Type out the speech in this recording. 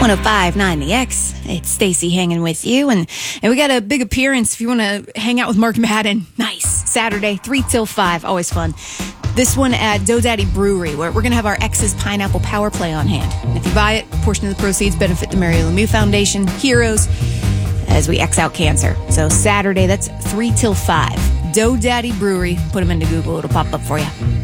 105.9 The X. It's Stacy hanging with you. And we got a big appearance if you want to hang out with Mark Madden. Nice. Saturday, 3 till 5. Always fun. This one at Dough Daddy Brewery, where we're going to have our X's Pineapple Power Play on hand. And if you buy it, a portion of the proceeds benefit the Mary Lemieux Foundation, Heroes, as we X out cancer. So Saturday, that's 3 till 5. Dough Daddy Brewery. Put them into Google. It'll pop up for you.